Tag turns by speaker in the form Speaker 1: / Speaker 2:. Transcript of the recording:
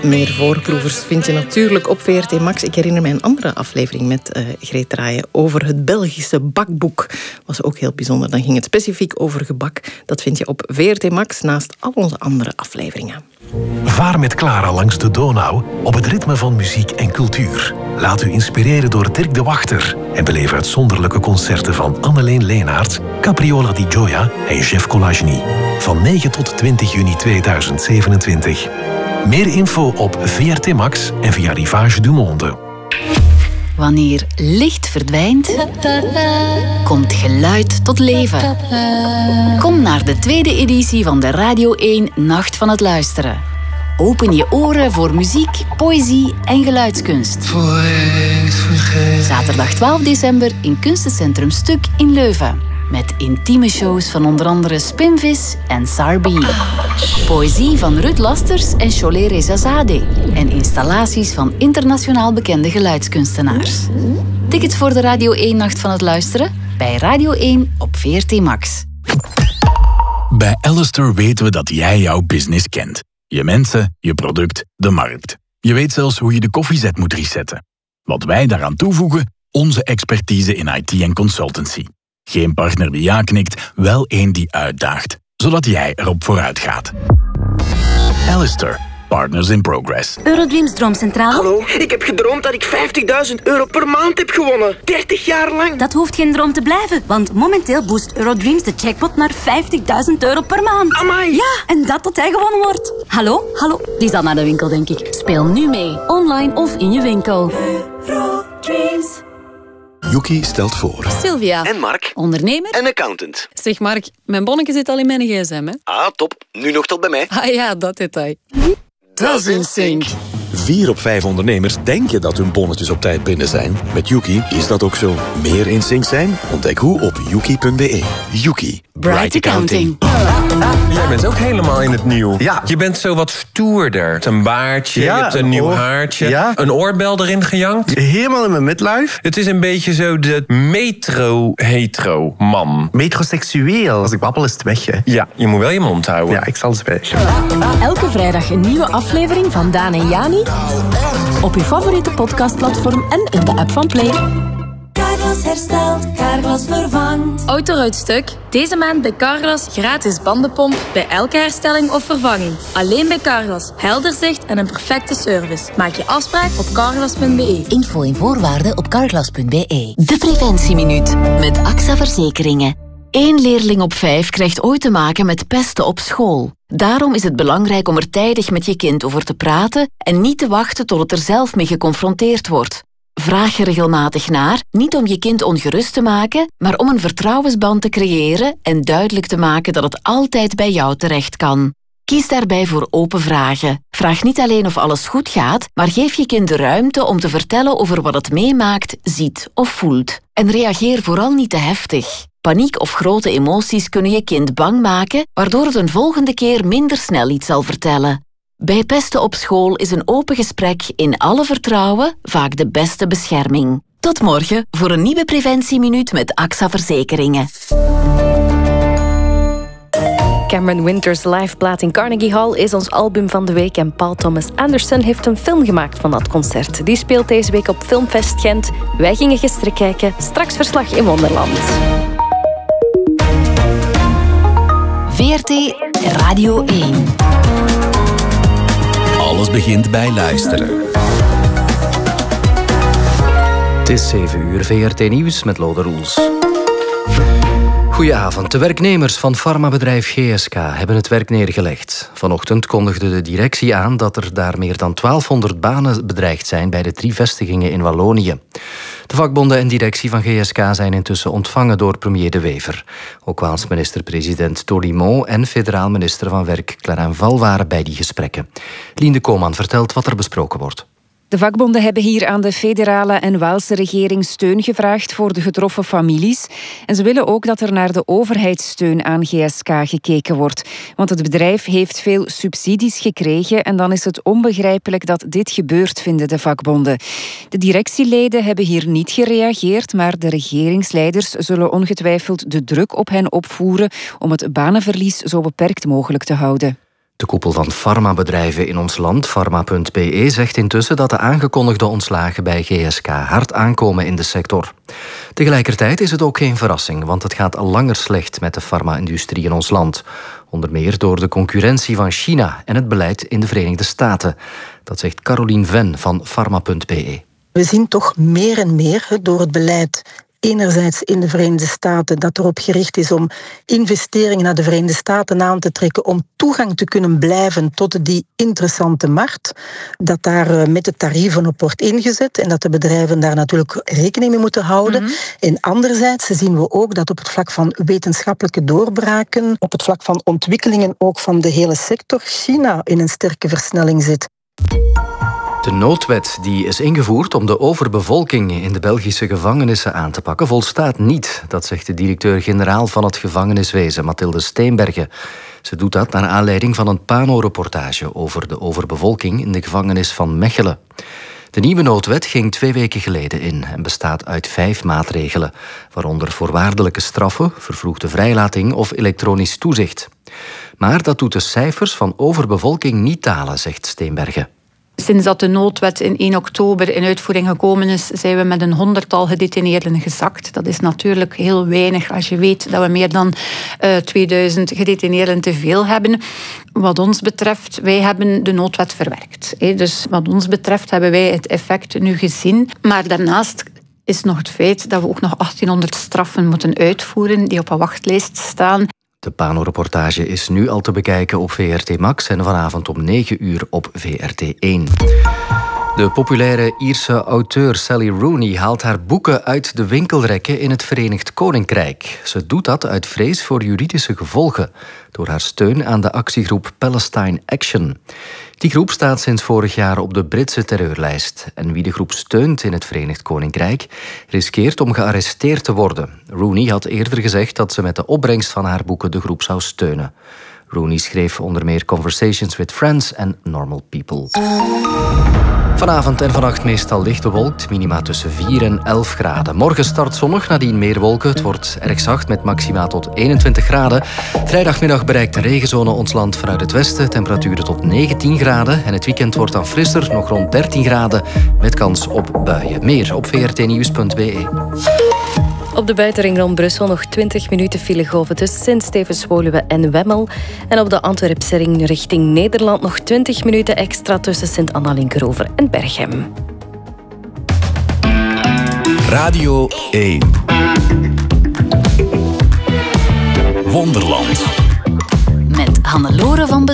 Speaker 1: Meer voorproevers vind je natuurlijk op VRT Max. Ik herinner mij een andere aflevering met Greet Draaien over het Belgische bakboek. Was ook heel bijzonder. Dan ging het specifiek over gebak. Dat vind je op VRT Max naast al onze andere afleveringen.
Speaker 2: Vaar met Clara langs de Donau op het ritme van muziek en cultuur. Laat u inspireren door Dirk de Wachter en beleef uitzonderlijke concerten van Anneleen Leenaerts, Capriola di Gioia en Jeff Colagny. Van 9 tot 20 juni 2027. Meer info op VRT Max en via Rivage du Monde.
Speaker 3: Wanneer licht verdwijnt, komt geluid tot leven. Kom naar de tweede editie van de Radio 1 Nacht van het Luisteren. Open je oren voor muziek, poëzie en geluidskunst. Zaterdag 12 december in Kunstencentrum Stuk in Leuven. Met intieme shows van onder andere Spinvis en Sarbi. Poëzie van Ruud Lasters en Cholet Rezazadeh. En installaties van internationaal bekende geluidskunstenaars. Tickets voor de Radio 1 Nacht van het Luisteren? Bij Radio 1 op VRT Max.
Speaker 4: Bij Alistair weten we dat jij jouw business kent. Je mensen, je product, de markt. Je weet zelfs hoe je de koffiezet moet resetten. Wat wij daaraan toevoegen? Onze expertise in IT en consultancy. Geen partner die ja knikt, wel één die uitdaagt. Zodat jij erop vooruit gaat. Alistair, Partners in Progress.
Speaker 5: Eurodreams Droomcentrale.
Speaker 6: Hallo, ik heb gedroomd dat ik €50.000 per maand heb gewonnen. 30 jaar lang.
Speaker 5: Dat hoeft geen droom te blijven, want momenteel boost Eurodreams de jackpot naar €50.000 per maand.
Speaker 6: Amai.
Speaker 5: Ja, en dat tot hij gewonnen wordt. Hallo? Die is al naar de winkel, denk ik. Speel nu mee, online of in je winkel. Eurodreams.
Speaker 7: Yuki stelt voor.
Speaker 8: Sylvia.
Speaker 6: En Mark.
Speaker 8: Ondernemer.
Speaker 6: En accountant.
Speaker 8: Zeg Mark, mijn bonnetje zit al in mijn gsm, hè?
Speaker 6: Ah, top. Nu nog tot bij mij.
Speaker 8: Ah ja, dat detail. Dat is een sync.
Speaker 7: 4 op 5 ondernemers denken dat hun bonnetjes op tijd binnen zijn. Met Yuki is dat ook zo. Meer in sync zijn? Ontdek hoe op yuki.be. Yuki.
Speaker 8: Bright Accounting.
Speaker 9: Jij bent ook helemaal in het nieuw. Ja. Je bent zo wat stoerder. Een baardje,
Speaker 10: ja,
Speaker 9: je hebt een nieuw haartje. Ja. Een oorbel erin gejankt.
Speaker 10: Helemaal in mijn midlife.
Speaker 9: Het is een beetje zo de metro-hetero-man.
Speaker 10: Metroseksueel. Als ik babbel is het weg, hè.
Speaker 9: Ja, je moet wel je mond houden.
Speaker 10: Ja, ik zal het zwijgen.
Speaker 11: Elke vrijdag een nieuwe aflevering van Daan en Jani. Op je favoriete podcastplatform en in de app van Play.
Speaker 12: Carglass herstelt, Carglass vervangt.
Speaker 13: Autoruitstuk. Deze maand bij Carglass gratis bandenpomp bij elke herstelling of vervanging. Alleen bij Carglass. Helder zicht en een perfecte service. Maak je afspraak op carglass.be.
Speaker 3: Info en voorwaarden op carglass.be. De Preventieminuut met AXA Verzekeringen. 1 leerling op 5 krijgt ooit te maken met pesten op school. Daarom is het belangrijk om er tijdig met je kind over te praten en niet te wachten tot het er zelf mee geconfronteerd wordt. Vraag er regelmatig naar, niet om je kind ongerust te maken, maar om een vertrouwensband te creëren en duidelijk te maken dat het altijd bij jou terecht kan. Kies daarbij voor open vragen. Vraag niet alleen of alles goed gaat, maar geef je kind de ruimte om te vertellen over wat het meemaakt, ziet of voelt. En reageer vooral niet te heftig. Paniek of grote emoties kunnen je kind bang maken, waardoor het een volgende keer minder snel iets zal vertellen. Bij pesten op school is een open gesprek in alle vertrouwen vaak de beste bescherming. Tot morgen voor een nieuwe Preventieminuut met AXA Verzekeringen.
Speaker 14: Cameron Winters' liveplaat in Carnegie Hall is ons album van de week en Paul Thomas Anderson heeft een film gemaakt van dat concert. Die speelt deze week op Filmfest Gent. Wij gingen gisteren kijken, straks verslag in Wonderland.
Speaker 3: VRT Radio 1.
Speaker 4: Alles begint bij luisteren.
Speaker 15: Het is 7 uur, VRT Nieuws met Lode Roels. Goedenavond. De werknemers van farmabedrijf GSK hebben het werk neergelegd. Vanochtend kondigde de directie aan dat er daar meer dan 1200 banen bedreigd zijn bij de 3 vestigingen in Wallonië. De vakbonden en directie van GSK zijn intussen ontvangen door premier De Wever. Ook Waals minister-president Tolimo en federaal minister van Werk Clarence Val waren bij die gesprekken. Lien de Kooman vertelt wat er besproken wordt.
Speaker 16: De vakbonden hebben hier aan de federale en Waalse regering steun gevraagd voor de getroffen families. En ze willen ook dat er naar de overheidssteun aan GSK gekeken wordt. Want het bedrijf heeft veel subsidies gekregen en dan is het onbegrijpelijk dat dit gebeurt, vinden de vakbonden. De directieleden hebben hier niet gereageerd, maar de regeringsleiders zullen ongetwijfeld de druk op hen opvoeren om het banenverlies zo beperkt mogelijk te houden.
Speaker 15: De koepel van farmabedrijven in ons land, Pharma.be, zegt intussen dat de aangekondigde ontslagen bij GSK hard aankomen in de sector. Tegelijkertijd is het ook geen verrassing, want het gaat al langer slecht met de farma-industrie in ons land. Onder meer door de concurrentie van China en het beleid in de Verenigde Staten. Dat zegt Caroline Ven van Pharma.be.
Speaker 17: We zien toch meer en meer door het beleid enerzijds in de Verenigde Staten dat erop gericht is om investeringen naar de Verenigde Staten aan te trekken om toegang te kunnen blijven tot die interessante markt, dat daar met de tarieven op wordt ingezet en dat de bedrijven daar natuurlijk rekening mee moeten houden. En anderzijds zien we ook dat op het vlak van wetenschappelijke doorbraken, op het vlak van ontwikkelingen ook van de hele sector, China in een sterke versnelling zit.
Speaker 15: De noodwet die is ingevoerd om de overbevolking in de Belgische gevangenissen aan te pakken volstaat niet. Dat zegt de directeur-generaal van het gevangeniswezen, Mathilde Steenbergen. Ze doet dat naar aanleiding van een Pano-reportage over de overbevolking in de gevangenis van Mechelen. De nieuwe noodwet ging 2 weken geleden in en bestaat uit 5 maatregelen, waaronder voorwaardelijke straffen, vervroegde vrijlating of elektronisch toezicht. Maar dat doet de cijfers van overbevolking niet dalen, zegt Steenbergen.
Speaker 18: Sinds dat de noodwet in 1 oktober in uitvoering gekomen is, zijn we met een 100-tal gedetineerden gezakt. Dat is natuurlijk heel weinig als je weet dat we meer dan 2000 gedetineerden te veel hebben. Wat ons betreft, wij hebben de noodwet verwerkt. Dus wat ons betreft hebben wij het effect nu gezien. Maar daarnaast is nog het feit dat we ook nog 1800 straffen moeten uitvoeren die op een wachtlijst staan.
Speaker 15: De Pano-reportage is nu al te bekijken op VRT Max en vanavond om 9 uur op VRT 1. De populaire Ierse auteur Sally Rooney haalt haar boeken uit de winkelrekken in het Verenigd Koninkrijk. Ze doet dat uit vrees voor juridische gevolgen door haar steun aan de actiegroep Palestine Action. Die groep staat sinds vorig jaar op de Britse terreurlijst. En wie de groep steunt in het Verenigd Koninkrijk riskeert om gearresteerd te worden. Rooney had eerder gezegd dat ze met de opbrengst van haar boeken de groep zou steunen. Rooney schreef onder meer Conversations with Friends en Normal People. Vanavond en vannacht meestal licht bewolkt, minima tussen 4 en 11 graden. Morgen start zonnig, nadien meer wolken. Het wordt erg zacht met maxima tot 21 graden. Vrijdagmiddag bereikt een regenzone ons land vanuit het westen. Temperaturen tot 19 graden. En het weekend wordt dan frisser, nog rond 13 graden. Met kans op buien. Meer op vrtnieuws.be.
Speaker 14: Op de buitenring rond Brussel nog 20 minuten filegolven tussen Sint-Stevens-Woluwe en Wemmel. En op de Antwerpse ring richting Nederland nog 20 minuten extra tussen Sint-Anna-Linkeroever en Berchem.
Speaker 4: Radio 1. Wonderland.
Speaker 3: Met Hannelore van